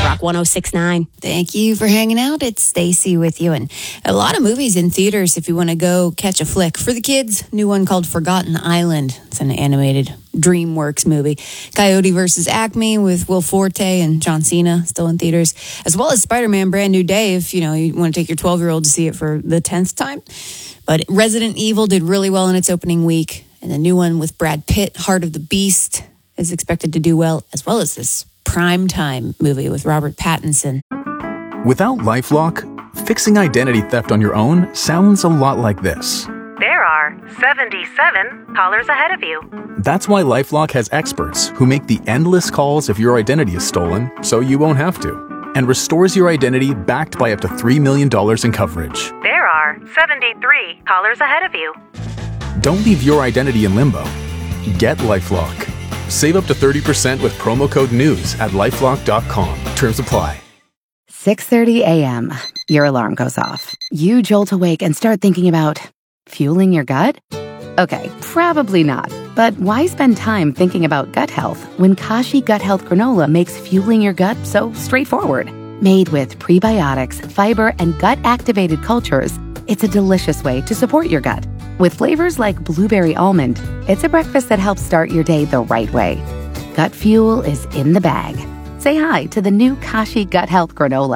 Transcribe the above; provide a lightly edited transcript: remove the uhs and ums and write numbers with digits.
Rock 106.9. Thank you for hanging out. It's Stacy with you. And a lot of movies in theaters if you want to go catch a flick. For the kids, new one called Forgotten Island. It's an animated DreamWorks movie. Coyote vs. Acme with Will Forte and John Cena still in theaters. As well as Spider-Man Brand New Day if, you want to take your 12-year-old to see it for the 10th time. But Resident Evil did really well in its opening week. And the new one with Brad Pitt, Heart of the Beast, is expected to do well, as well as this primetime movie with Robert Pattinson. Without LifeLock, fixing identity theft on your own sounds a lot like this. There are 77 callers ahead of you. That's why LifeLock has experts who make the endless calls if your identity is stolen, so you won't have to, and restores your identity backed by up to $3 million in coverage. There are 73 callers ahead of you. Don't leave your identity in limbo. Get LifeLock. Save up to 30% with promo code NEWS at LifeLock.com. Terms apply. 6:30 a.m. Your alarm goes off. You jolt awake and start thinking about fueling your gut? Okay, probably not. But why spend time thinking about gut health when Kashi Gut Health Granola makes fueling your gut so straightforward? Made with prebiotics, fiber, and gut-activated cultures, it's a delicious way to support your gut. With flavors like blueberry almond, it's a breakfast that helps start your day the right way. Gut fuel is in the bag. Say hi to the new Kashi Gut Health Granola.